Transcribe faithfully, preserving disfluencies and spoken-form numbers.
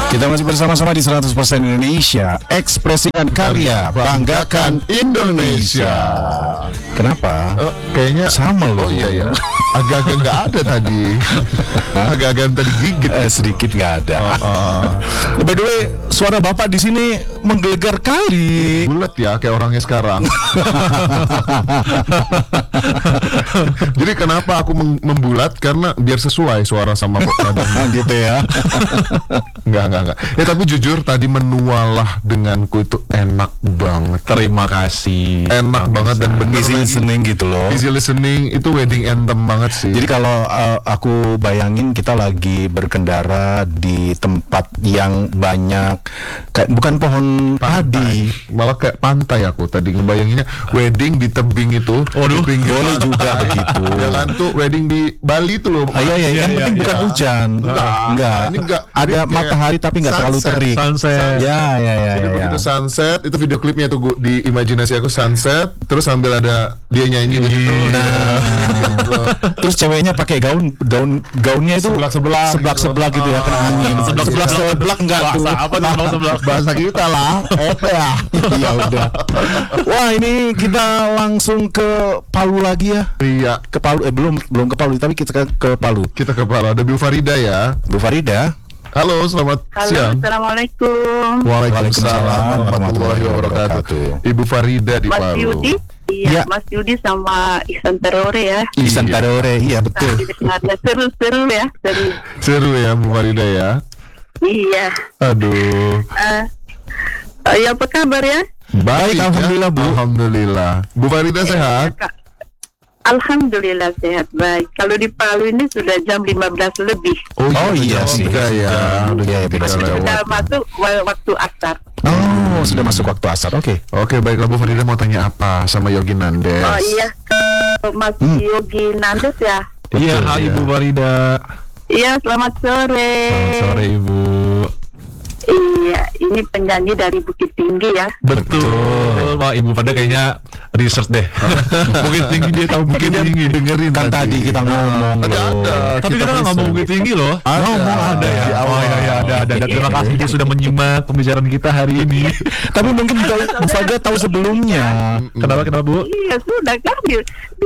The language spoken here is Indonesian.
Kita masih bersama-sama di seratus persen Indonesia. Ekspresikan karya, banggakan Indonesia. Kenapa? Oh, kayaknya sama loh. Oh iya ya. Agak-agak nggak ada tadi. Agak-agak tadi gigit. Eh, sedikit nggak ada. Oh, oh. By the way, suara bapak di sini menggelegar kali. Bulat ya kayak orangnya sekarang. Jadi kenapa aku mem- membulat? Karena biar sesuai suara sama badan. Gitu ya. Enggak, enggak, enggak. Ya tapi jujur tadi menualah denganku itu enak banget. Terima kasih. Enak banget dan bener. Easy listening gitu loh. Easy listening itu wedding anthem banget sih. Jadi kalau uh, aku bayangin kita lagi berkendara di tempat yang banyak kayak bukan pohon padi, malah kayak pantai aku tadi ngebayanginnya wedding di tebing itu. Waduh, di pinggir boleh pantai. juga begitu. Ya kan tuh wedding di Bali tuh loh. Ah, iya, iya, yang penting bukan hujan. Enggak, enggak. ini enggak. Ada Ini matahari tapi nggak terlalu sunset. terik. Sunset. Ya, ya, ya, Jadi ya, ya. begitu sunset, itu video klipnya tuh gua, di imajinasi aku sunset, terus sambil ada dia nyanyi begitu. Nah, terus ceweknya pakai gaun, gaun gaunnya itu Seblak-seblak seblak seblak gitu ya, kena angin. Seblak Seblak seblak seblak enggak tuh. Bahasa apa tuh seblak seblak? bahasa kita lah, apa ya? Ya udah. Wah, ini kita langsung ke Palu lagi ya. Iya, Ke Palu eh belum belum ke Palu tapi kita ke- ke Palu. kita ke Palu. Ada Bu Farida ya. Bu Farida. Halo, selamat Halo, siang. assalamualaikum. Waalaikumsalam warahmatullahi wabarakatuh. Ibu Farida di Mas Palu. Yudi, Ya. iya, Mas Yudi sama Ihsan Terore ya. Ihsan Iya. Tarore, iya betul. Tadi dengarnya seru-seru ya, seru. Seru ya Bu Farida ya. Iya. Aduh. Eh, eh, ya apa kabar ya? Baik, ya. alhamdulillah Bu. Alhamdulillah. Bu Farida sehat? Kak. Alhamdulillah sehat baik. Kalau di Palu ini sudah jam lima belas lebih. Oh iya sih. Udah ya. Udah Iya, beda udah sih. lewat. Sudah masuk wa- waktu asar. Oh, sudah masuk waktu asar. Oke. Oke, baiklah Bu Farida mau tanya apa sama Yogi Nandes? Oh iya, ke Mas Hmm. Yogi Nandes ya. Iya, Betul, hai ya. Ibu Farida. Iya, selamat sore. Selamat sore Ibu. Iya, ini penyanyi dari Bukit Tinggi ya. Betul. Wah, Ibu Farida kayaknya research deh. Bukit Tinggi, dia tahu Bukit Tinggi. Dengerin Kan tadi kita ngomong Ada, loh. ada. Tapi kita kan ngomong Bukit Tinggi loh. Ada. Ngomong ada ya. Di Oh awal. iya, iya, ada, ada, ada. Terima kasih dia sudah menyimak pembicaraan kita hari ini. Tapi mungkin Bu Bu Farida tahu sebelumnya. Kenapa, kenapa Bu? Iya, sudah kan di, di